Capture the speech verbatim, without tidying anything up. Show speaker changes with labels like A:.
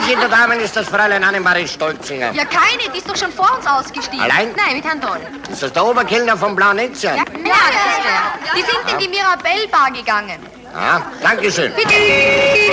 A: Welche der Damen ist das Fräulein Annemarie Stolzinger?
B: Ja, keine, die ist doch schon vor uns ausgestiegen.
A: Allein?
B: Nein, mit Herrn Doll.
A: Ist das der Oberkellner von Blaunitzer?
B: Ja, ja, das ist der. Die sind in die Mirabelle-Bar gegangen.
A: Ah, danke schön.
B: Bitte.